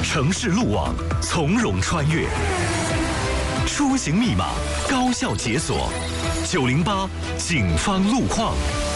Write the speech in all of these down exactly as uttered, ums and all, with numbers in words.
城市路网从容穿越，出行密码高效解锁。九零八警方路况。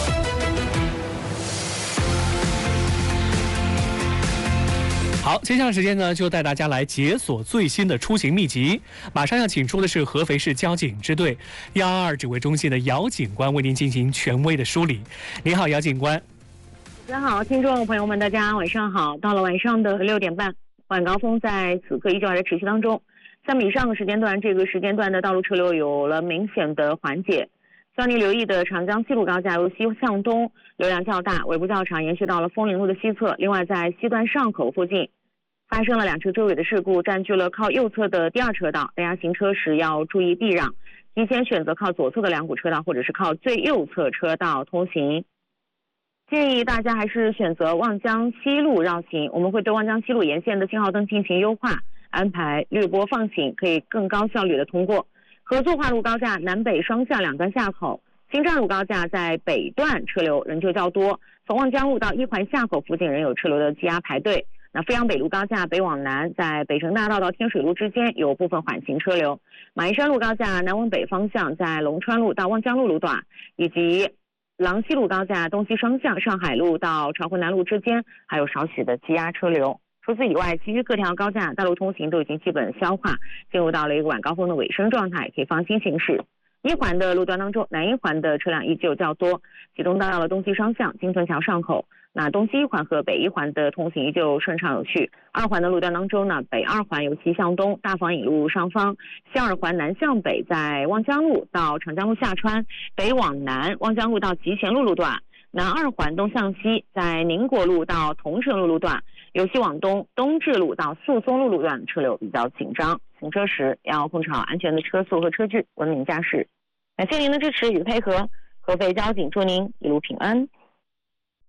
好，接下来时间呢，就带大家来解锁最新的出行秘籍。马上要请出的是合肥市交警支队一二二指挥中心的姚警官，为您进行权威的梳理。你好，姚警官。 大家好，听众朋友们，大家晚上好。到了晚上的六点半，晚高峰在此刻依旧还在持续当中。相比上个时间段，这个时间段的道路车流有了明显的缓解。需要您留意的长江西路高架由西向东流量较大，尾部较长，延续到了枫林路的西侧。另外，在西段上口附近发生了两车追尾的事故，占据了靠右侧的第二车道，大家行车时要注意避让，提前选择靠左侧的两股车道或者是靠最右侧车道通行。建议大家还是选择望江西路绕行，我们会对望江西路沿线的信号灯进行优化，安排绿波放行，可以更高效率的通过。合作化路高架南北双向两端下口，新站路高架在北段车流仍旧较多，从望江路到一环下口附近仍有车流的积压排队。那阜阳北路高架北往南，在北城大道到天水路之间有部分缓行车流。马鞍山路高架南往北方向，在龙川路到望江路路段，以及郎西路高架东西双向上海路到长湖南路之间还有少许的积压车流。除此以外，其余各条高架道路通行都已经基本消化，进入到了一个晚高峰的尾声状态，可以放心行驶。一环的路段当中，南一环的车辆依旧较多，启动到了东西双向金屯桥上口。那东西一环和北一环的通行依旧顺畅有序。二环的路段当中呢，北二环由西向东大房引路上方，西二环南向北在望江路到长江路下穿，北往南望江路到集贤路路段，南二环东向西在宁国路到同城路路段，由西往东东至路到宿松路路段车流比较紧张，行车时要控制好安全的车速和车距，文明驾驶。感谢您的支持与配合，合肥交警祝您一路平安。